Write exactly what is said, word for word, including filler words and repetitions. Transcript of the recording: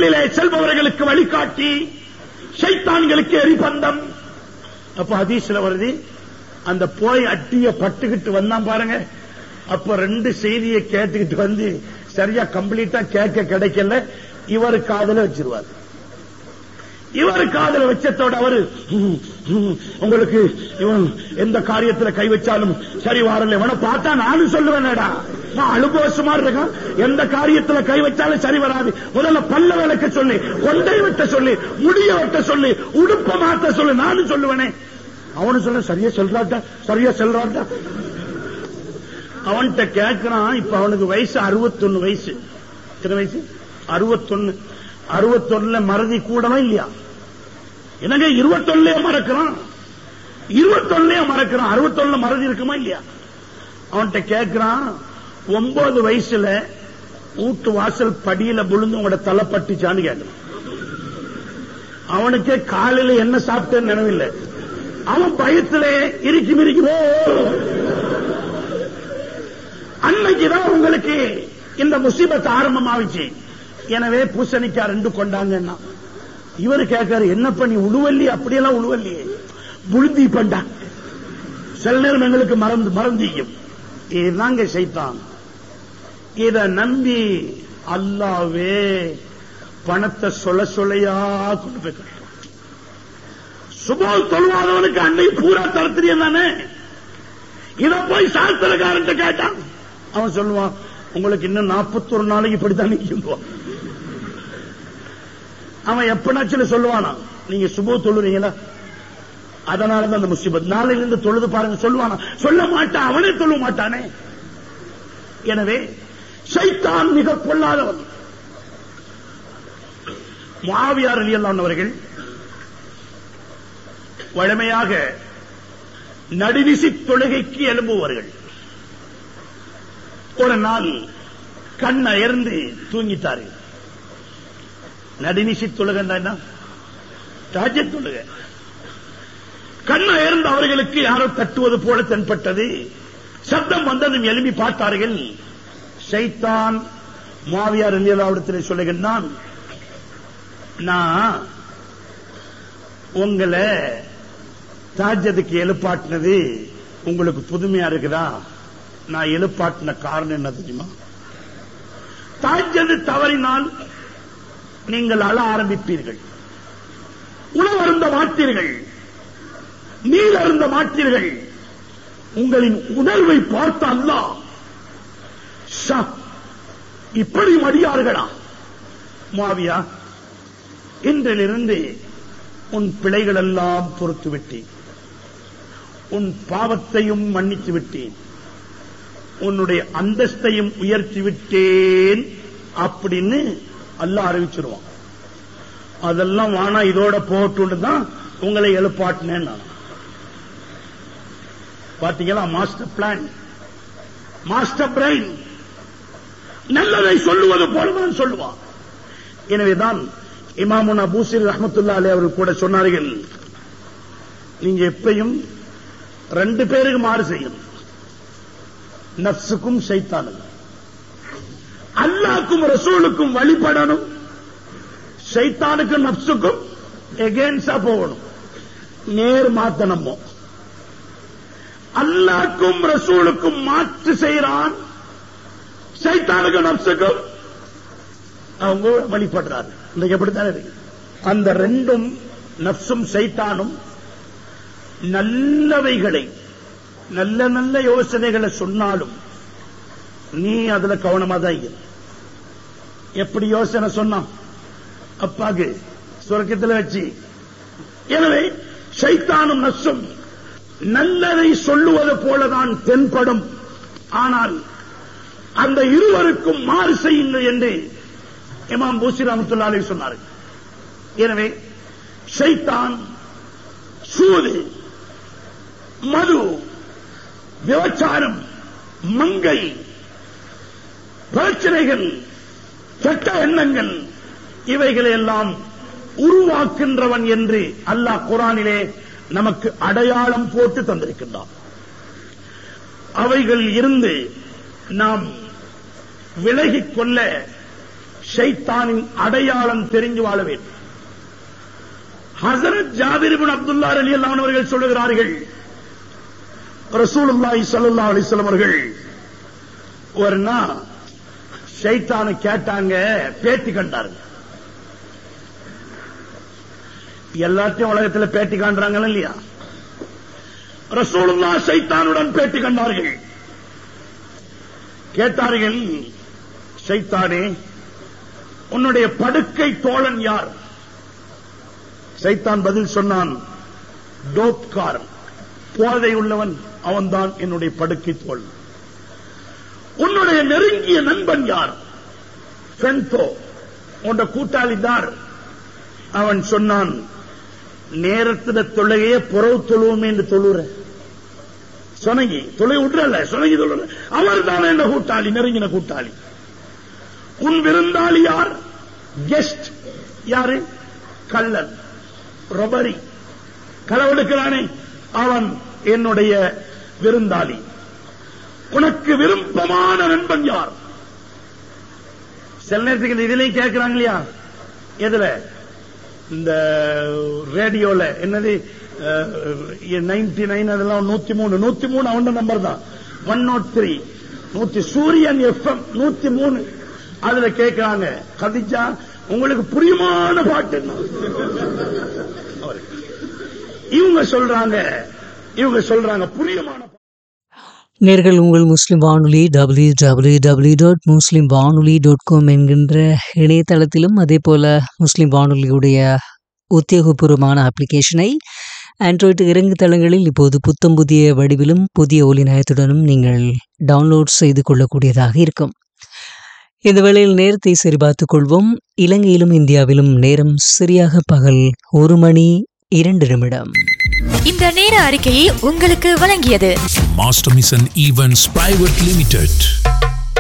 வழிகளிலே செல்பவர்களுக்கு வழிகாட்டி, ஷைத்தான்களுக்கு எரிபந்தம். அப்ப ஹதீஸ்ல வருது, அந்த போய் அட்டிய பட்டுக்கிட்டு வந்தான் பாருங்க, அப்ப ரெண்டு செய்தியை கேட்டுக்கிட்டு வந்து சரியா கம்ப்ளீட்டா கேட்க கிடைக்கல, இவரு காதல வச்சிருவார். இவரு காதல வச்சதோட அவரு உங்களுக்கு இவன் எந்த காரியத்துல கை வச்சாலும் சரி வரல, இவனை பார்த்தா நானும் சொல்லுவேன்டா, நான் அனுபவசமா இருக்கான், எந்த காரியத்துல கை வச்சாலும் சரி வராது, முதல்ல பல்ல விளக்க சொல்லி, கொண்டை வெட்ட சொல்லி, முடிய வெட்ட சொல்லி, உடுப்ப மாத்த சொல்லி, நானும் சொல்லுவேனே. அவனு சொல்ல சரியா சொல்றாட்டா, சரியா சொல்றாட்டா. அவன்கிட்ட கேட்கிறான். இப்ப அவனுக்கு வயசு அறுபத்தொன்னு வயசு. எத்தனை வயசு? அறுபத்தொன்னு. அறுபத்தொன்னுல மறதி கூடவா இல்லையா? என்னங்க இருபத்தொன்னுலயே மறக்கிறான், இருபத்தொன்னுலயே மறக்கிறான், அறுபத்தொன்னுல மறதி இருக்குமா இல்லையா? அவன்கிட்ட கேட்கிறான், ஒன்பது வயசுல வீட்டு வாசல் படியில விழுந்து உங்களோட தலை பட்டுச்சான்னு கேட்கிறான். அவனுக்கே காலையில என்ன சாப்பிட்டேன்னு நினைவில்லை. அவன் பயத்திலே இறுக்கி மிரிக்குமோ. அன்னைக்குதான் உங்களுக்கு இந்த முசீபத் ஆரம்பமாவிச்சு. எனவே பூசணிக்கா ரெண்டு கொண்டாங்கன்னா இவரு கேட்காரு, என்ன பண்ணி உழுவல்லி? அப்படியெல்லாம் உழுவல்லியே, புழுந்தி பண்டா. சில நேரம் எங்களுக்கு மறந்து மறந்திக்கும். இதுதாங்க சைத்தான். இத நம்பி அல்லாவே பணத்தை சொல சொலையா கொண்டு போய் கட்டுறான். சுபோல் தொழுவாதவனுக்கு அன்னை பூரா தரத்திரியம் தானே. இத போய் சாஸ்திரக்காரன் கேட்டான், அவன் சொல்லுவான், உங்களுக்கு இன்னும் நாற்பத்தொரு நாளைக்கு இப்படித்தான் நிற்கும். அவன் எப்பனாச்சும் சொல்லுவானா, நீங்க சுபோ தொழுறீங்களா, அதனாலதான் அந்த முசீபத், நாளையிலிருந்து தொழுது பாருங்க சொல்லுவானா? சொல்ல மாட்டான், அவனே தொழ மாட்டானே. எனவே ஷைத்தான் மிக பொல்லாதவன். முஆவியா ரலியல்லாஹு அவர்கள் வழமையாக நடுவிசி தொழுகைக்கு எழும்புவார்கள். ஒரு நாள் கண் அயர்ந்து தூங்கிட்டார்கள். நடுநிசி தொழுகன்னா என்ன? தஹஜ்ஜுத் தொழுகை. கண் அயர்ந்து அவர்களுக்கு யாரோ தட்டுவது போல தென்பட்டது. சப்தம் வந்ததும் எழுப்பி பார்த்தார்கள். ஷைத்தான் முஆவியா ரலியல்லாஹு அன்ஹு சொல்லுகிறான், நான் உங்களை தஹஜ்ஜுதுக்கு எழுப்பாட்டினது உங்களுக்கு புதுமையா இருக்குதா? நான் எழுப்பாட்டின காரணம் என்ன தெரியுமா? தஹஜ்ஜுத் தவறினால் நீங்கள் அழ ஆரம்பிப்பீர்கள், உணவு அருந்த மாட்டீர்கள், நீர் அருந்த மாட்டீர்கள். உங்களின் உணர்வை பார்த்த அல்லாஹ், இப்படி மடியார்களா முஆவியா, இன்றிலிருந்து உன் பிழைகள் எல்லாம் பொறுத்து விட்டேன், உன் பாவத்தையும் மன்னித்து விட்டேன், உன்னுடைய அந்தஸ்தையும் உயர்த்தி விட்டேன் அப்படின்னு அல்லாஹ் அறிவிச்சிருவான். அதெல்லாம் வானா இதோட போட்டு தான் உங்களை எழுப்பாட்டினேன். பாத்தீங்களா? Master plan, master brain. நல்லதை சொல்லுவது போலதான் சொல்லுவான். எனவேதான் இமாமுனா பூசிர் ரஹ்மத்துல்லாஹி அலைஹி அவர்கள் கூட சொன்னார்கள், நீங்க எப்பயும் ரெண்டு பேருக்கு மாறு செய்யணும், நஃப்ஸுக்கும் ஷைத்தானுக்கும். அல்லாஹ்க்கும் ரசூலுக்கும் வழிபடணும், ஷைத்தானுக்கும் நஃப்ஸுக்கும் எகென்ஸ்டா போகணும், நேர் மாத்தணும். அல்லாஹ்க்கும் ரசூலுக்கும் மாற்று செய்யறான், ஷைத்தானுக்கும் நஃப்ஸுக்கும் அவங்க வழிபடுறாரு. இன்னைக்கு எப்படித்தான் இருக்கு. அந்த ரெண்டும் நஃப்ஸும் ஷைத்தானும் நல்லவைகளை, நல்ல நல்ல யோசனைகளை சொன்னாலும் நீ அதுல கவனமா தான் இரு. எப்படி யோசனை சொன்னான் அப்பாக்கு சொர்க்கத்தில் வச்சு. எனவே ஷைத்தானும் நஃப்ஸும் நல்லதை சொல்லுவது போலதான் தென்படும். ஆனால் அந்த இருவருக்கும் மாறு செய்யுங்கள் என்று இமாம் பூசி ரஹ்மத்துல்லாஹி அலைஹி சொன்னார்கள். எனவே ஷைத்தான் சூது, மது, விபச்சாரம், மங்கை, பிரச்சனைகள், கெட்ட எண்ணங்கள், இவைகளை எல்லாம் உருவாக்கின்றவன் என்று அல்லாஹ் குர்ஆனிலே நமக்கு அடையாளம் போட்டு தந்திருக்கின்றான். அவைகளில் இருந்து நாம் விலகிக் கொள்ள ஷைத்தானின் அடையாளம் தெரிஞ்சு வாழ வேண்டும். ஹஸரத் ஜாபிர் இப்னு அப்துல்லாஹ் ரலியல்லாஹு அன்ஹு அவர்கள் சொல்லுகிறார்கள், ரசூலுல்லாஹி ஸல்லல்லாஹு அலைஹி வஸல்லம் அவர்கள் ஒரு நாள் ஷைத்தானை கேட்டாங்க, பேட்டி கண்டாருங்க. எல்லாத்தையும் உலகத்துல பேட்டி காண்றாங்க இல்லையா? ரசூலுல்லாஹ் ஷைத்தானுடன் பேட்டி கண்டார்கள். கேட்டார்கள், ஷைத்தானே, உன்னுடைய படுக்கை தோழன் யார்? ஷைத்தான் பதில் சொன்னான், டோப்காரன், போதை உள்ளவன், அவன்தான் என்னுடைய படுக்கை தோழன். உன்னுடைய நெருங்கிய நண்பன் யார்? ஃபென்தோ, உன்னுடைய கூட்டாளி தார். அவன் சொன்னான், நேரத்துல தொழுகையே புறவு தொழுவோமே என்று தொழுற சொனங்கி தொலை விடுறல சொனங்கி தொழுற அவர் தான் என்ன கூட்டாளி, நெருங்கின கூட்டாளி. உன் விருந்தாளி யார்? கெஸ்ட் யாரு? கள்ளன், ரொபரி, களவெடுக்கிறானே, அவன் என்னுடைய விருந்தாளி. உனக்கு விருப்பமான நண்பன் யார்? சில நேரத்துக்கு இதுலயும் கேட்கிறாங்க இல்லையா? எதுல? இந்த ரேடியோல என்னது நைன்டி நைன் அதெல்லாம் நூத்தி மூணு நூத்தி மூணு அவன் நம்பர் தான். ஒன் நாட் த்ரீ நூத்தி சூரியன் எஃப்எம் நூத்தி மூணு அதுல கேட்கிறாங்க, கதிஜா உங்களுக்கு புரியுமான பாட்டு. இவங்க சொல்றாங்க இவங்க சொல்றாங்க புரியுமான. நேர்கள் உங்கள் முஸ்லிம் வானொலி டபிள்யூ டபிள்யூ டபிள்யூ டாட் முஸ்லிம் வானொலி டாட் காம் என்கின்ற இணையதளத்திலும் அதே போல முஸ்லிம் வானொலியுடைய உத்தியோகபூர்வமான அப்ளிகேஷனை ஆண்ட்ராய்டு இறங்கு தளங்களில் இப்போது புத்தம் புதிய வடிவிலும் புதிய ஒலி நயத்துடனும் நீங்கள் டவுன்லோட் செய்து கொள்ளக்கூடியதாக இருக்கும். இந்த வேளையில் நேரத்தை சரிபார்த்துக் கொள்வோம். இலங்கையிலும் இந்தியாவிலும் நேரம் சரியாக பகல் ஒரு மணி இரண்டு நிமிடம். இந்த நேர அறிக்கையை உங்களுக்கு வழங்கியது master mission events private limited.